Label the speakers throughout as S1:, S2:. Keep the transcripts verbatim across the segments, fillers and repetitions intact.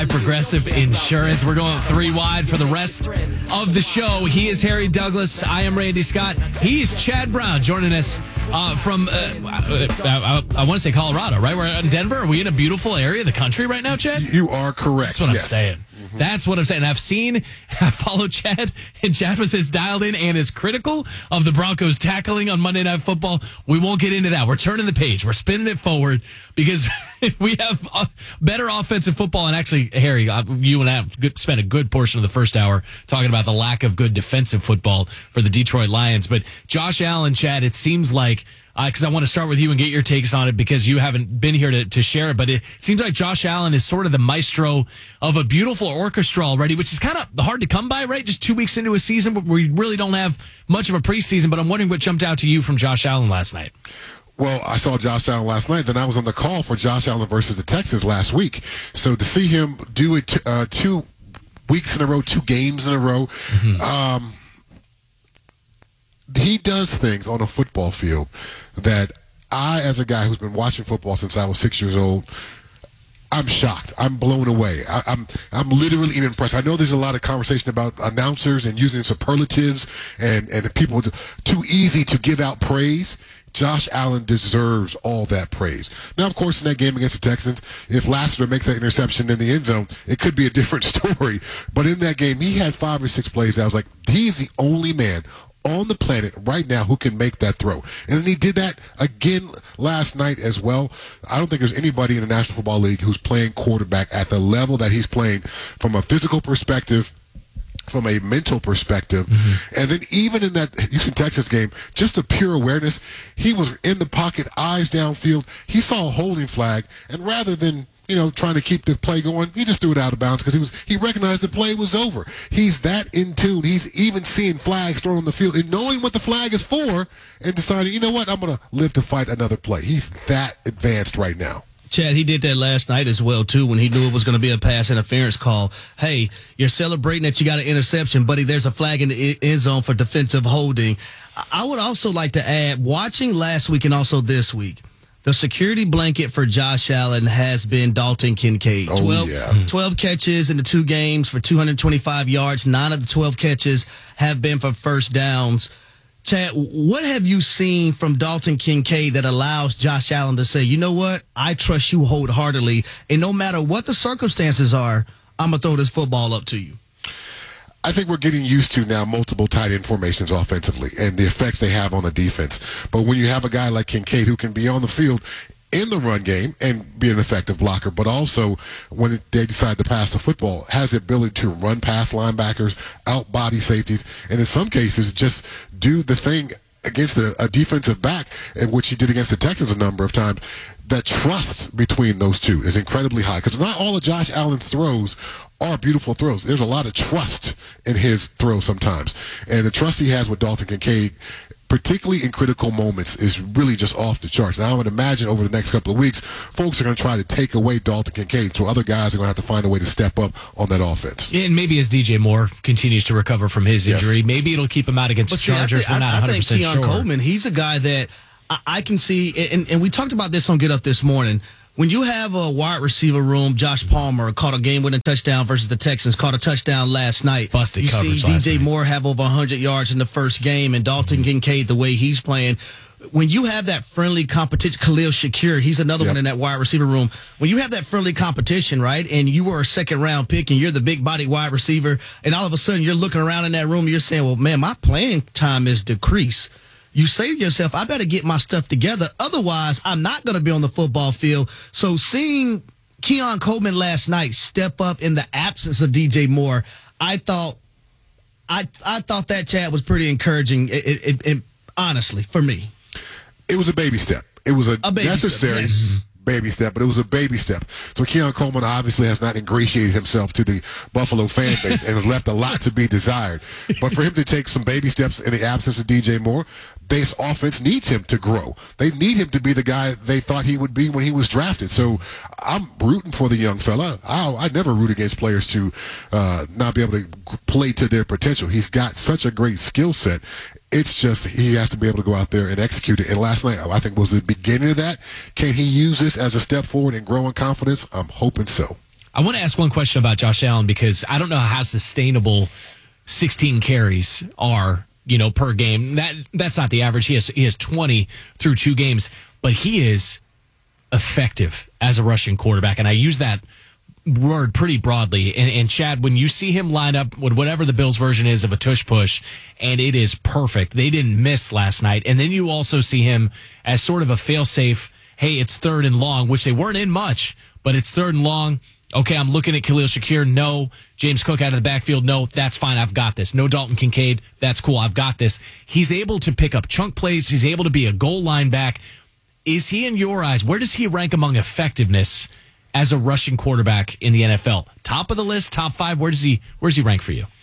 S1: Progressive Insurance. We're going three wide for the rest of the show. He is Harry Douglas. I am Randy Scott. He is Chad Brown joining us uh, from, uh, uh, I, I want to say Colorado, right? We're in Denver. Are we in a beautiful area of the country right now, Chad?
S2: You are correct.
S1: That's what
S2: yes.
S1: I'm saying. Mm-hmm. That's what I'm saying. I've seen, I followed Chad, and Chad was as dialed in and as critical of the Broncos tackling on Monday Night Football. We won't get into that. We're turning the page. We're spinning it forward because we have uh, better offensive football. And actually, Harry, uh, you and I have spent a good portion of the first hour talking about the lack of good defensive football for the Detroit Lions. But Josh Allen, Chad, it seems like, because uh, I want to start with you and get your takes on it because you haven't been here to, to share it. But it seems like Josh Allen is sort of the maestro of a beautiful orchestra already, which is kind of hard to come by, right? Just two weeks into a season, but we really don't have much of a preseason. But I'm wondering what jumped out to you from Josh Allen last night.
S2: Well, I saw Josh Allen last night. Then I was on the call for Josh Allen versus the Texans last week. So to see him do it uh, two weeks in a row, two games in a row, mm-hmm. um, he does things on a football field that I, as a guy who's been watching football since I was six years old, I'm shocked. I'm blown away. I, I'm I'm literally impressed. I know there's a lot of conversation about announcers and using superlatives and, and people too easy to give out praise. Josh Allen deserves all that praise. Now, of course, in that game against the Texans, if Lassiter makes that interception in the end zone, it could be a different story. But in that game, he had five or six plays that I was like, he's the only man on the planet right now who can make that throw. And then he did that again last night as well. I don't think there's anybody in the National Football League who's playing quarterback at the level that he's playing from a physical perspective, from a mental perspective. Mm-hmm. And then even in that Houston Texas game, just a pure awareness, he was in the pocket, eyes downfield. He saw a holding flag, and rather than you know, trying to keep the play going, he just threw it out of bounds because he was he recognized the play was over. He's that in tune. He's even seeing flags thrown on the field and knowing what the flag is for and deciding, you know what, I'm going to live to fight another play. He's that advanced right now.
S3: Chad, he did that last night as well, too, when he knew it was going to be a pass interference call. Hey, you're celebrating that you got an interception, buddy. There's a flag in the end zone for defensive holding. I would also like to add, watching last week and also this week, the security blanket for Josh Allen has been Dalton Kincaid.
S2: Oh,
S3: twelve,
S2: yeah.
S3: twelve catches in the two games for two hundred twenty-five yards. Nine of the twelve catches have been for first downs. Chad, what have you seen from Dalton Kincaid that allows Josh Allen to say, you know what, I trust you wholeheartedly, and no matter what the circumstances are, I'm going to throw this football up to you?
S2: I think we're getting used to now multiple tight end formations offensively and the effects they have on a defense. But when you have a guy like Kincaid who can be on the field in the run game and be an effective blocker, but also when they decide to pass the football, has the ability to run past linebackers, out body safeties, and in some cases just do the thing against a, a defensive back, which he did against the Texans a number of times. That trust between those two is incredibly high because not all of Josh Allen's throws are beautiful throws. There's a lot of trust in his throw sometimes. And the trust he has with Dalton Kincaid, particularly in critical moments, is really just off the charts. Now, I would imagine over the next couple of weeks, folks are going to try to take away Dalton Kincaid, so other guys are going to have to find a way to step up on that offense.
S1: And maybe as D J Moore continues to recover from his injury, yes. maybe it'll keep him out against the Chargers.
S3: See, I,
S1: We're not
S3: I,
S1: one hundred percent
S3: I think Keon
S1: sure.
S3: Coleman, he's a guy that I, I can see, and, and we talked about this on Get Up this morning. When you have a wide receiver room, Josh Palmer caught a game-winning touchdown versus the Texans, caught a touchdown last night.
S1: Busted
S3: you
S1: coverage
S3: see D J
S1: last night.
S3: Moore have over one hundred yards in the first game, and Dalton mm-hmm. Kincaid, the way he's playing. When you have that friendly competition, Khalil Shakir, he's another yep. one in that wide receiver room. When you have that friendly competition, right, and you were a second-round pick and you're the big-body wide receiver, and all of a sudden you're looking around in that room and you're saying, well, man, my playing time is decreased. You say to yourself, I better get my stuff together. Otherwise, I'm not going to be on the football field. So seeing Keon Coleman last night step up in the absence of D J Moore, I thought I I thought that, Chad, was pretty encouraging, it, it, it, it, honestly, for me.
S2: It was a baby step. It was a,
S3: a baby
S2: necessary
S3: step, yes.
S2: baby step, but it was a baby step. So Keon Coleman obviously has not ingratiated himself to the Buffalo fan base and has left a lot to be desired. But for him to take some baby steps in the absence of D J Moore, this offense needs him to grow. They need him to be the guy they thought he would be when he was drafted. So I'm rooting for the young fella. I, I never root against players to uh, not be able to play to their potential. He's got such a great skill set. It's just he has to be able to go out there and execute it. And last night, I think, was the beginning of that. Can he use this as a step forward and grow in confidence? I'm hoping so.
S1: I want to ask one question about Josh Allen because I don't know how sustainable sixteen carries are, you know, per game. That that's not the average. He has he has twenty through two games, but he is effective as a rushing quarterback, and I use that word pretty broadly. And, and Chad, when you see him line up with whatever the Bills version is of a tush push, and it is perfect. They didn't miss last night, and then you also see him as sort of a fail-safe. Hey, it's third and long, which they weren't in much, but it's third and long. Okay, I'm looking at Khalil Shakir. No. James Cook out of the backfield. No, that's fine. I've got this. No Dalton Kincaid. That's cool. I've got this. He's able to pick up chunk plays. He's able to be a goal line back. Is he, in your eyes, where does he rank among effectiveness as a rushing quarterback in the N F L? Top of the list, top five? Where does he Where does he rank for you?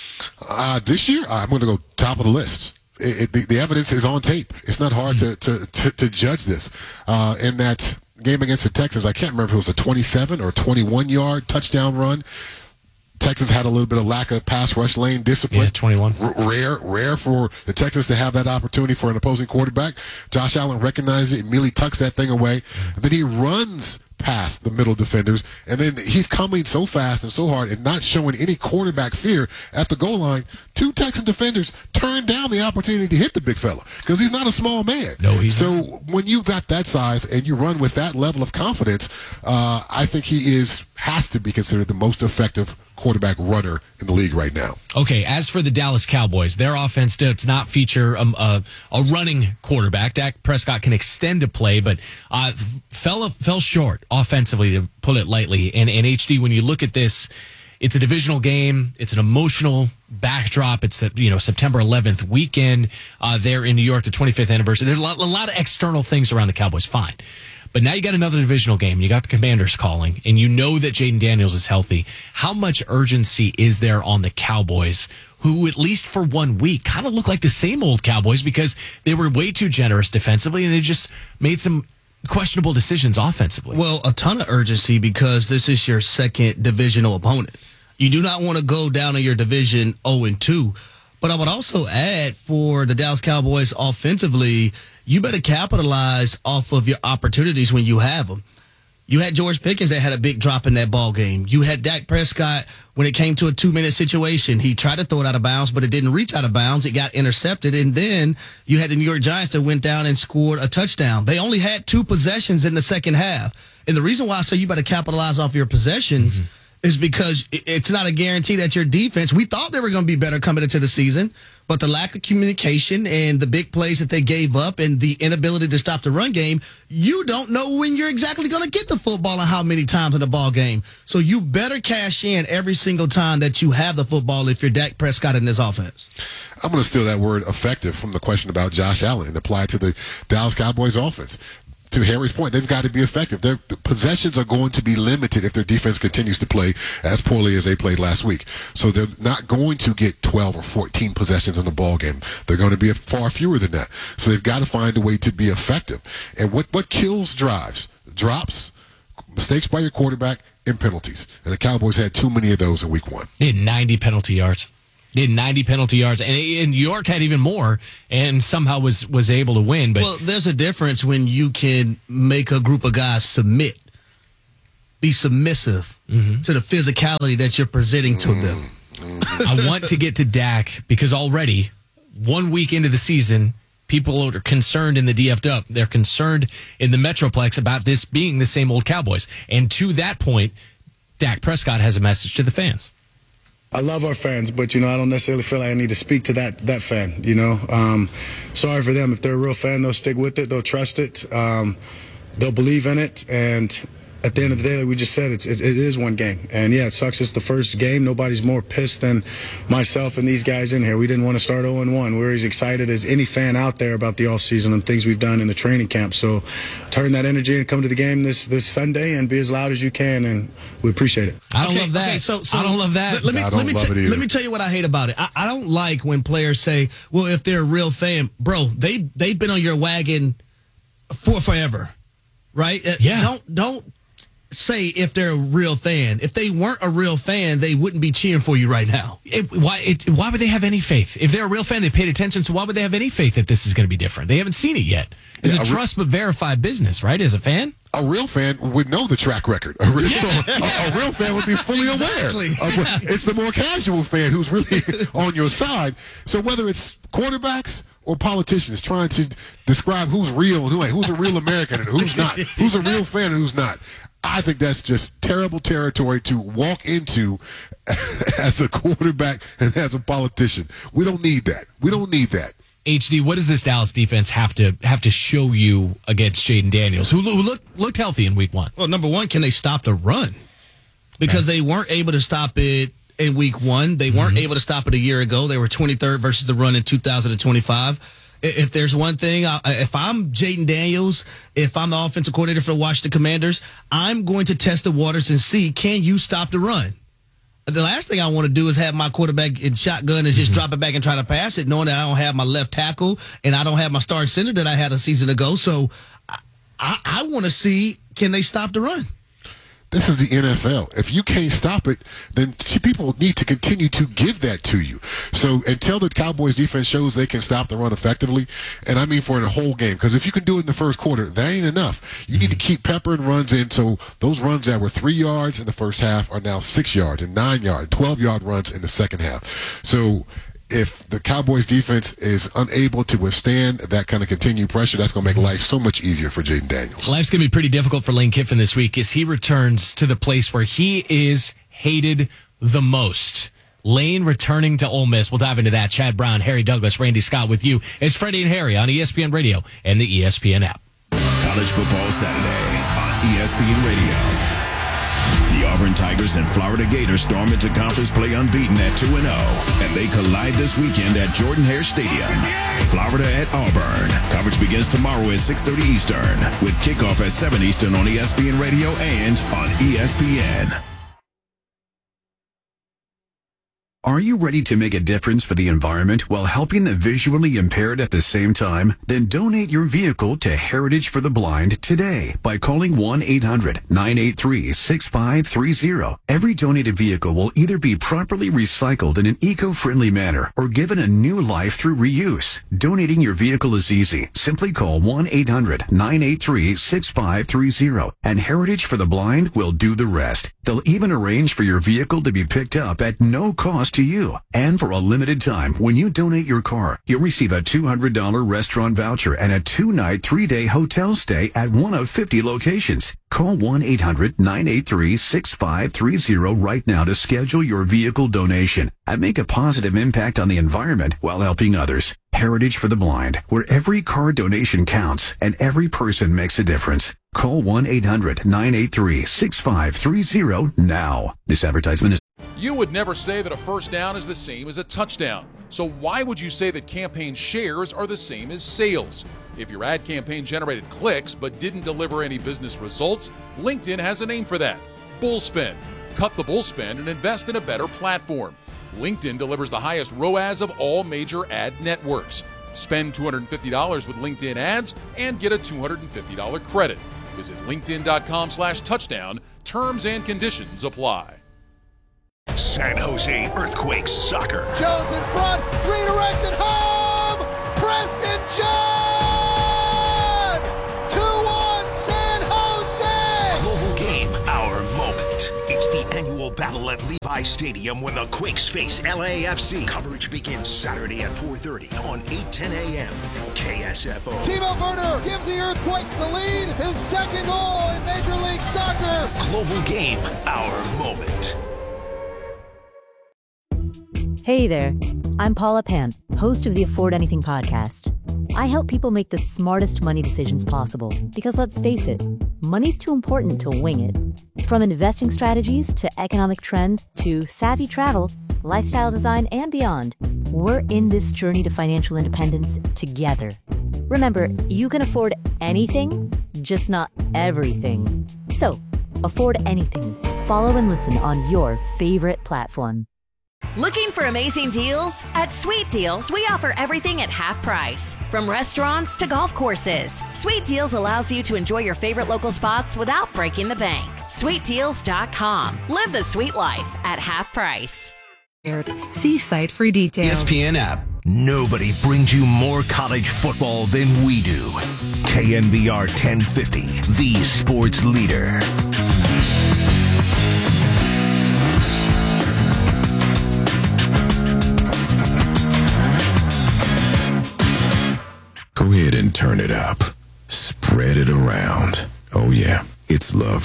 S2: Uh, this year, I'm going to go top of the list. It, it, the, the evidence is on tape. It's not hard mm-hmm. to, to, to, to judge this. Uh, in that game against the Texans, I can't remember if it was a twenty-seven or twenty-one yard touchdown run. Texans had a little bit of lack of pass rush lane discipline.
S1: Yeah, twenty-one.
S2: R- rare, rare for the Texans to have that opportunity for an opposing quarterback. Josh Allen recognizes it, immediately tucks that thing away, and then he runs past the middle defenders, and then he's coming so fast and so hard and not showing any quarterback fear at the goal line. Two Texan defenders turned down the opportunity to hit the big fella because he's not a small man.
S1: No, he's
S2: so
S1: not.
S2: When you got that size and you run with that level of confidence, uh, I think he is has to be considered the most effective quarterback runner in the league right now.
S1: Okay, as for the Dallas Cowboys, their offense does not feature a, a, a running quarterback. Dak Prescott can extend a play, but uh, fell fell short offensively, to put it lightly. And, and H D, when you look at this, it's a divisional game. It's an emotional backdrop. It's the, you know, September eleventh weekend uh, there in New York, the twenty-fifth anniversary. There's a lot, a lot of external things around the Cowboys. Fine. But now you got another divisional game. You got the Commanders calling, and you know that Jaden Daniels is healthy. How much urgency is there on the Cowboys, who at least for one week kind of look like the same old Cowboys because they were way too generous defensively, and they just made some questionable decisions offensively?
S3: Well, a ton of urgency because this is your second divisional opponent. You do not want to go down in your division oh and two. But I would also add for the Dallas Cowboys offensively, you better capitalize off of your opportunities when you have them. You had George Pickens that had a big drop in that ball game. You had Dak Prescott when it came to a two-minute situation. He tried to throw it out of bounds, but it didn't reach out of bounds. It got intercepted. And then you had the New York Giants that went down and scored a touchdown. They only had two possessions in the second half. And the reason why I say you better capitalize off your possessions mm-hmm. is because it's not a guarantee that your defense, we thought they were going to be better coming into the season, but the lack of communication and the big plays that they gave up and the inability to stop the run game, you don't know when you're exactly going to get the football and how many times in the ball game. So you better cash in every single time that you have the football if you're Dak Prescott in this offense.
S2: I'm going to steal that word effective from the question about Josh Allen and apply it to the Dallas Cowboys offense. To Harry's point, they've got to be effective. Their possessions are going to be limited if their defense continues to play as poorly as they played last week. So they're not going to get twelve or fourteen possessions in the ball game. They're going to be far fewer than that. So they've got to find a way to be effective. And what, what kills drives? Drops, mistakes by your quarterback, and penalties. And the Cowboys had too many of those in week one.
S1: They had ninety penalty yards. They had ninety penalty yards, and, and New York had even more, and somehow was was able to win. But
S3: well, there's a difference when you can make a group of guys submit, be submissive mm-hmm. to the physicality that you're presenting to mm-hmm. them.
S1: I want to get to Dak because already one week into the season, people are concerned in the D F W. They're concerned in the Metroplex about this being the same old Cowboys. And to that point, Dak Prescott has a message to the fans.
S4: I love our fans, but, you know, I don't necessarily feel like I need to speak to that that fan, you know. Um, sorry for them. If they're a real fan, they'll stick with it. They'll trust it. Um, they'll believe in it. And at the end of the day, like we just said, it's, it, it is one game. And, yeah, it sucks it's the first game. Nobody's more pissed than myself and these guys in here. We didn't want to start oh and one. We're as excited as any fan out there about the offseason and things we've done in the training camp. So turn that energy and come to the game this, this Sunday and be as loud as you can, and we appreciate it.
S1: I don't
S3: okay,
S1: love that.
S3: Okay, so, so
S1: I don't love that.
S3: Let me,
S2: I don't
S3: let, me
S2: love
S3: t-
S2: it either.
S3: let me tell you what I hate about it. I, I don't like when players say, well, if they're a real fan, bro, they, they've been on your wagon for forever, right?
S1: Yeah.
S3: Don't, don't. say if they're a real fan. If they weren't a real fan, they wouldn't be cheering for you right now.
S1: It, why it, Why would they have any faith? If they're a real fan, they paid attention, so why would they have any faith that this is going to be different? They haven't seen it yet. It's
S2: yeah,
S1: a trust but verified business, right, as a fan?
S2: a real fan would know the track record. A real, a, a real fan would be fully
S3: Exactly.
S2: aware. Of what, it's the more casual fan who's really on your side. So whether it's quarterbacks or politicians trying to describe who's real and who ain't, who's a real American and who's not, who's a real fan and who's not, I think that's just terrible territory to walk into as a quarterback and as a politician. We don't need that. We don't need that.
S1: H D, what does this Dallas defense have to have to show you against Jaden Daniels, who, who looked looked healthy in week one?
S3: Well, number one, can they stop the run? Because right. they weren't able to stop it in week one. They weren't mm-hmm. able to stop it a year ago. They were twenty-third versus the run in two thousand twenty-five. If there's one thing, if I'm Jaden Daniels, if I'm the offensive coordinator for the Washington Commanders, I'm going to test the waters and see, can you stop the run? The last thing I want to do is have my quarterback in shotgun and just mm-hmm. drop it back and try to pass it, knowing that I don't have my left tackle and I don't have my starting center that I had a season ago. So I, I, I want to see, can they stop the run?
S2: This is the N F L. If you can't stop it, then people need to continue to give that to you. So until the Cowboys defense shows they can stop the run effectively, and I mean for the whole game, because if you can do it in the first quarter, that ain't enough. You need to keep peppering runs in, so those runs that were three yards in the first half are now six yards and nine yards, twelve-yard runs in the second half. So if the Cowboys defense is unable to withstand that kind of continued pressure, that's going to make life so much easier for Jaden Daniels.
S1: Life's going to be pretty difficult for Lane Kiffin this week as he returns to the place where he is hated the most. Lane returning to Ole Miss. We'll dive into that. Chad Brown, Harry Douglas, Randy Scott with you. It's Freddie and Harry on E S P N Radio and the E S P N app.
S5: College Football Saturday on E S P N Radio. The Auburn Tigers and Florida Gators storm into conference play unbeaten at two and oh, and they collide this weekend at Jordan-Hare Stadium. Florida at Auburn. Coverage begins tomorrow at six thirty Eastern, with kickoff at seven Eastern on E S P N Radio and on E S P N.
S6: Are you ready to make a difference for the environment while helping the visually impaired at the same time? Then donate your vehicle to Heritage for the Blind today by calling one eight hundred nine eight three six five three zero. Every donated vehicle will either be properly recycled in an eco-friendly manner or given a new life through reuse. Donating your vehicle is easy. Simply call one eight hundred nine eight three six five three zero and Heritage for the Blind will do the rest. They'll even arrange for your vehicle to be picked up at no cost to you. And for a limited time, when you donate your car, you'll receive a two hundred dollars restaurant voucher and a two-night, three-day hotel stay at one of fifty locations. Call one eight hundred nine eight three six five three zero right now to schedule your vehicle donation and make a positive impact on the environment while helping others. Heritage for the Blind, where every car donation counts and every person makes a difference. Call one eight hundred nine eight three six five three zero now. This advertisement is...
S7: You would never say that a first down is the same as a touchdown. So why would you say that campaign shares are the same as sales? If your ad campaign generated clicks but didn't deliver any business results, LinkedIn has a name for that: Bullspend. Cut the bullspend and invest in a better platform. LinkedIn delivers the highest R O A S of all major ad networks. Spend two hundred fifty dollars with LinkedIn ads and get a two hundred fifty dollars credit. Visit linkedin.com slash touchdown. Terms and conditions apply.
S5: San Jose Earthquakes soccer.
S8: Jones in front, redirected home! Preston John! two one San Jose!
S5: Global game, our moment. It's the annual battle at Levi Stadium when the Quakes face L A F C. Coverage begins Saturday at four thirty on eight ten a.m. K S F O.
S8: Timo Werner gives the Earthquakes the lead. His second goal in Major League Soccer.
S5: Global game, our moment.
S9: Hey there, I'm Paula Pant, host of the Afford Anything podcast. I help people make the smartest money decisions possible because, let's face it, money's too important to wing it. From investing strategies to economic trends to savvy travel, lifestyle design, and beyond, we're in this journey to financial independence together. Remember, you can afford anything, just not everything. So, afford anything. Follow and listen on your favorite platform.
S10: Looking for amazing deals? At Sweet Deals, we offer everything at half price. From restaurants to golf courses, Sweet Deals allows you to enjoy your favorite local spots without breaking the bank. sweet deals dot com. Live the sweet life at half price.
S11: See site for details.
S12: E S P N app.
S11: Nobody brings you more college football than we do. K N B R ten fifty, the sports leader.
S5: Go ahead and turn it up. Spread it around. Oh yeah, it's love